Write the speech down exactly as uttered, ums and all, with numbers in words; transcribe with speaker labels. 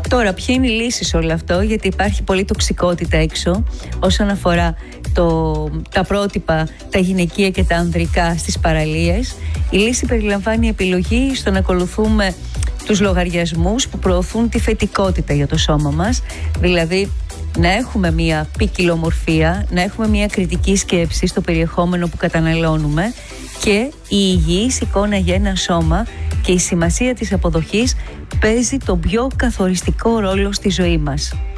Speaker 1: Τώρα, ποια είναι η λύση σε όλο αυτό, γιατί υπάρχει πολλή τοξικότητα έξω όσον αφορά το, τα πρότυπα, τα γυναικεία και τα ανδρικά στις παραλίες. Η λύση περιλαμβάνει επιλογή στο να ακολουθούμε τους λογαριασμούς που προωθούν τη φετικότητα για το σώμα μας, δηλαδή να έχουμε μια ποικιλομορφία, να έχουμε μια κριτική σκέψη στο περιεχόμενο που καταναλώνουμε και η υγιής εικόνα για ένα σώμα και η σημασία της αποδοχής παίζει τον πιο καθοριστικό ρόλο στη ζωή μας.